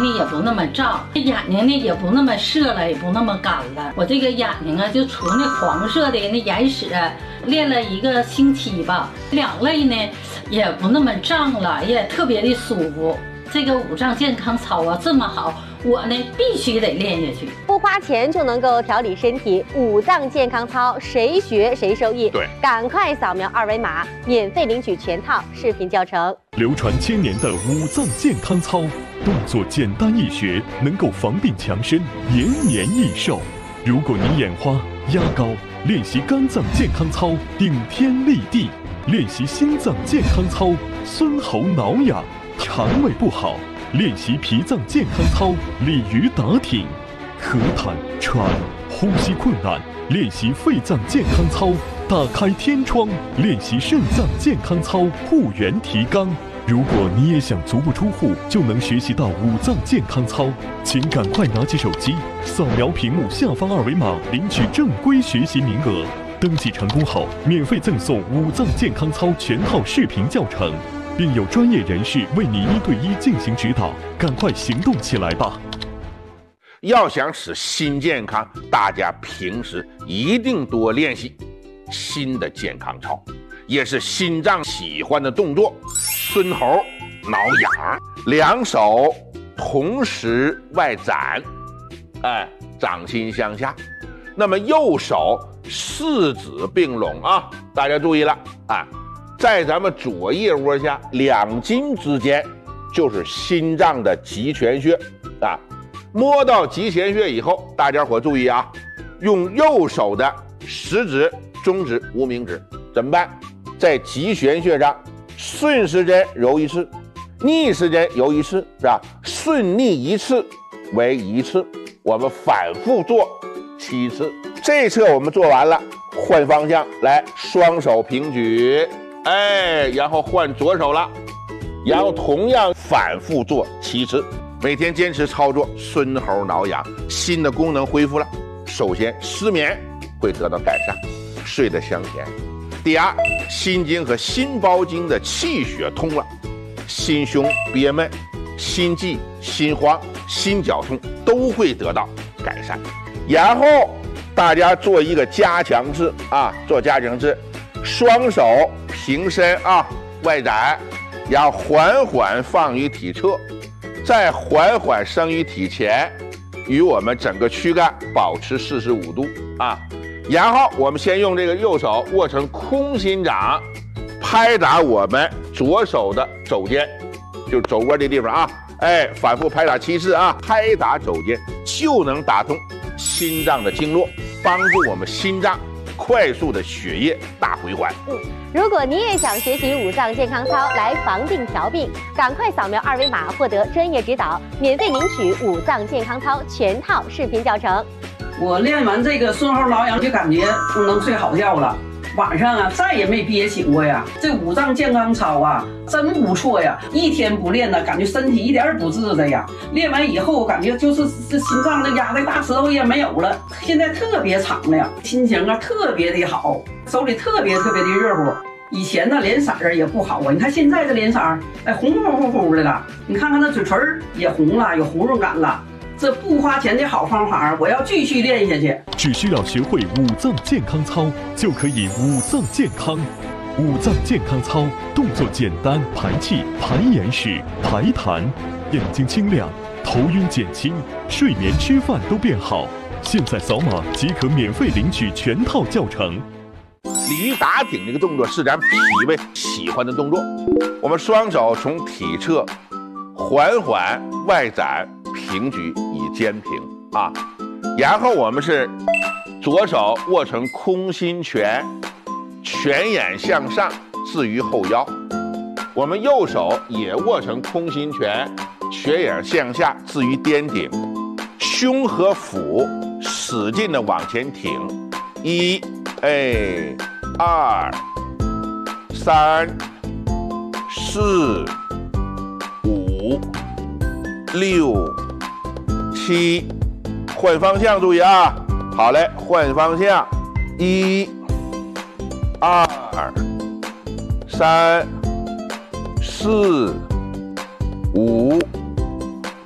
呢也不那么胀，眼睛呢也不那么涩了，也不那么干了。我这个眼睛啊，就除那黄色的那眼屎，练了1个星期吧，两肋呢也不那么胀了，也特别的舒服。这个五脏健康操啊这么好，我呢必须得练下去。 不花钱就能够调理身体，五脏健康操谁学谁受益。 对， 赶快扫描2维码，免费领取全套视频教程。 流传千年的五脏健康操，动作简单易学，能够防病强身，延年益寿。如果你眼花、压高，练习肝脏健康操，顶天立地；练习心脏健康操，酸喉挠痒；肠胃不好，练习脾脏健康操，鲤鱼打挺；咳痰、喘、呼吸困难，练习肺脏健康操，打开天窗；练习肾脏健康操，护元提肛。如果你也想足不出户就能学习到五脏健康操，请赶快拿起手机，扫描屏幕下方2维码，领取正规学习名额。登记成功后，免费赠送五脏健康操全套视频教程，并有专业人士为你1对1进行指导。赶快行动起来吧！ 要想使心健康，大家平时一定多练习心的健康操，也是心脏喜欢的动作。孙喉挠痒，两手同时外展，掌心向下。那么右手四指并拢啊，大家注意了啊，在咱们左腋窝下2筋之间就是心脏的极泉穴啊。摸到极泉穴以后，大家伙注意啊，用右手的食指、中指、无名指怎么办？在极泉穴上顺时针揉1次，逆时针揉1次，是吧？顺逆1次为1次，我们反复做7次。这侧我们做完了，换方向来，双手平举，然后换左手了，然后同样反复做7次。每天坚持操作，孙喉挠痒，心的功能恢复了。首先，失眠会得到改善，睡得香甜。第二，心经和心包经的气血通了，心胸憋闷、心悸、心慌、心绞痛都会得到改善。然后大家做一个加强式啊，做加强式，双手平伸啊，外展，然后缓缓放于体侧，再缓缓升于体前，与我们整个躯干保持45度啊。然后我们先用这个右手握成空心掌，拍打我们左手的肘尖，就是肘窝的地方啊，反复拍打7次啊，拍打肘尖就能打通心脏的经络，帮助我们心脏快速的血液大回环。 如果你也想学习五脏健康操来防病调病，赶快扫描2维码获得专业指导，免费领取五脏健康操全套视频教程。 我练完这个孙喉挠痒就感觉能睡好觉了，晚上啊再也没憋醒过呀。这五脏健康操啊真不错呀，一天不练呢，感觉身体一点也不自在呀。练完以后感觉就是这心脏的压的大石头也没有了，现在特别敞亮，心情啊特别的好，手里特别的热乎。以前呢脸色儿也不好啊，你看现在这脸色儿红乎乎的了，你看看那嘴唇也红了，有红润感了。这不花钱的好方法，我要继续练下去。 只需要学会五脏健康操，就可以五脏健康。五脏健康操动作简单，排气、排眼屎、排痰，眼睛清亮，头晕减轻，睡眠吃饭都变好。现在扫码即可免费领取全套教程。 鲤鱼打挺这个动作是咱脾胃喜欢的动作，我们双手从体侧缓缓外展平举以肩平啊，然后我们是左手握成空心拳，拳眼向上置于后腰，我们右手也握成空心拳，拳眼向下置于颠顶，胸和腹使劲的往前挺，1、2、3、4、5、6、7，换方向注意啊！好嘞，换方向，1、2、3、4、